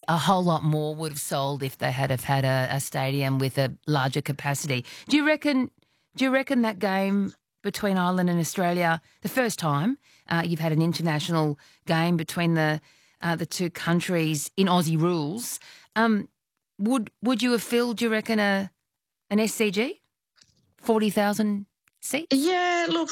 a whole lot more would have sold if they had have had a stadium with a larger capacity. Do you reckon that game between Ireland and Australia, the first time you've had an international game between the two countries in Aussie rules, would you have filled, do you reckon, an SCG? 40,000 seats? Yeah, look,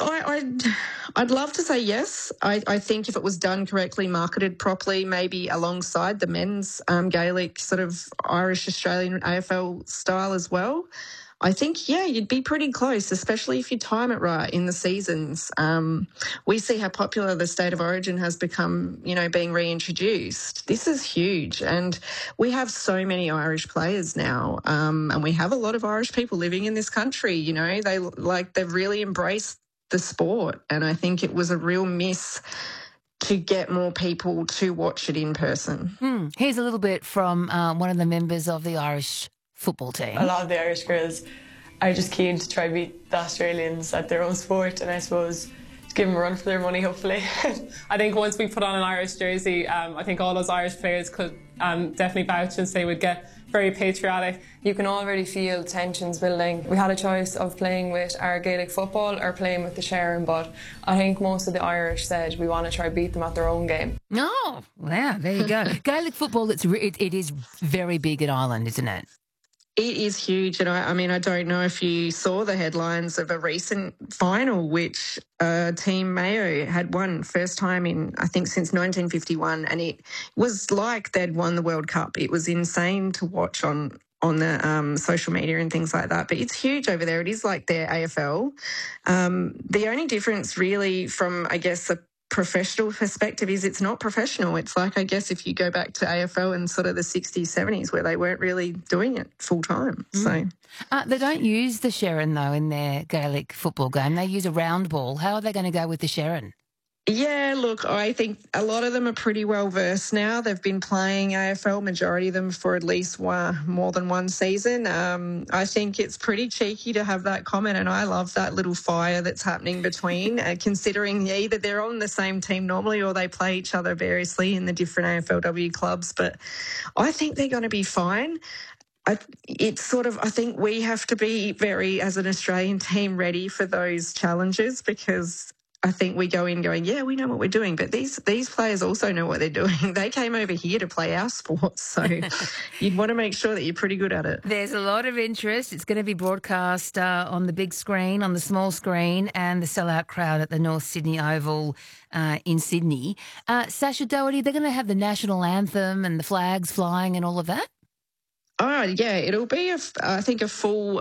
I'd love to say yes. I think if it was done correctly, marketed properly, maybe alongside the men's Gaelic sort of Irish-Australian AFL style as well, I think, yeah, you'd be pretty close, especially if you time it right in the seasons. We see how popular the State of Origin has become, being reintroduced. This is huge. And we have so many Irish players now. And we have a lot of Irish people living in this country, they've really embraced the sport. And I think it was a real miss to get more people to watch it in person. Here's a little bit from one of the members of the Irish football team. A lot of the Irish girls are just keen to try beat the Australians at their own sport, and I suppose to give them a run for their money, hopefully. I think once we put on an Irish jersey, I think all those Irish players could definitely vouch and say would get very patriotic. You can already feel tensions building. We had a choice of playing with our Gaelic football or playing with the Sharon, but I think most of the Irish said we want to try beat them at their own game. Oh, wow, there you go. Gaelic football, it is very big in Ireland, isn't it? It is huge, and I don't know if you saw the headlines of a recent final which Team Mayo had won first time in, I think, since 1951, and it was like they'd won the World Cup. It was insane to watch on the social media and things like that, but it's huge over there. It is like their AFL. The only difference really from, I guess, a professional perspective is it's not professional. It's like, I guess, if you go back to AFL in sort of the 60s, 70s where they weren't really doing it full time. So they don't use the Sharon, though, in their Gaelic football game. They use a round ball. How are they going to go with the Sharon? Yeah, look, I think a lot of them are pretty well versed now. They've been playing AFL, majority of them, for at least more than one season. I think it's pretty cheeky to have that comment, and I love that little fire that's happening between, considering either they're on the same team normally or they play each other variously in the different AFLW clubs. But I think they're going to be fine. I think we have to be very, as an Australian team, ready for those challenges, because I think we go in going, yeah, we know what we're doing, but these players also know what they're doing. They came over here to play our sport, so you'd want to make sure that you're pretty good at it. There's a lot of interest. It's going to be broadcast on the big screen, on the small screen, and the sellout crowd at the North Sydney Oval in Sydney. Sasha Doherty, they're going to have the national anthem and the flags flying and all of that? Oh, yeah, it'll be, I think, a full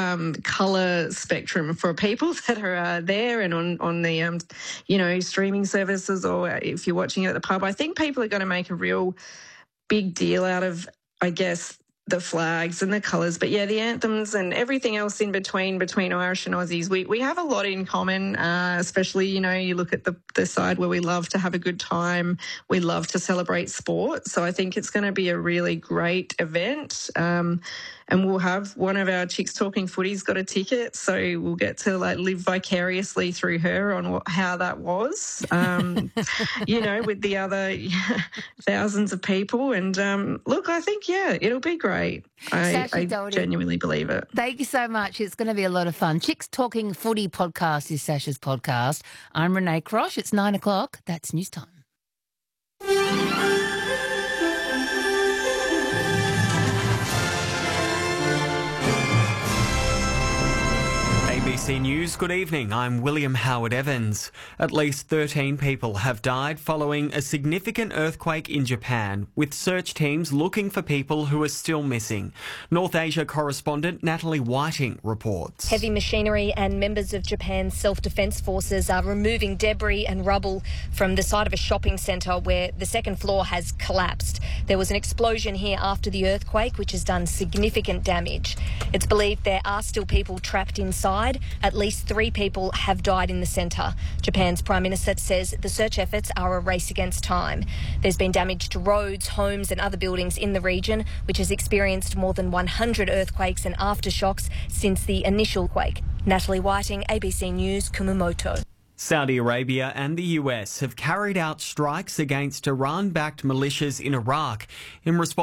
colour spectrum for people that are there and on the, streaming services, or if you're watching it at the pub. I think people are going to make a real big deal out of, I guess, the flags and the colours. But, yeah, the anthems and everything else in between Irish and Aussies. We have a lot in common, especially, you look at the side where we love to have a good time. We love to celebrate sport. So I think it's going to be a really great event. And we'll have one of our Chicks Talking Footy's got a ticket, so we'll get to live vicariously through her on how that was, with the other thousands of people. And look, I think, yeah, it'll be great. I genuinely believe it. Thank you so much. It's going to be a lot of fun. Chicks Talking Footy podcast is Sasha's podcast. I'm Renee Crosh. It's 9 o'clock. That's news time. ABC News, good evening. I'm William Howard Evans. At least 13 people have died following a significant earthquake in Japan, with search teams looking for people who are still missing. North Asia correspondent Natalie Whiting reports. Heavy machinery and members of Japan's self-defence forces are removing debris and rubble from the side of a shopping centre where the second floor has collapsed. There was an explosion here after the earthquake, which has done significant damage. It's believed there are still people trapped inside. At least 3 people have died in the centre. Japan's Prime Minister says the search efforts are a race against time. There's been damage to roads, homes and other buildings in the region, which has experienced more than 100 earthquakes and aftershocks since the initial quake. Natalie Whiting, ABC News, Kumamoto. Saudi Arabia and the US have carried out strikes against Iran-backed militias in Iraq in response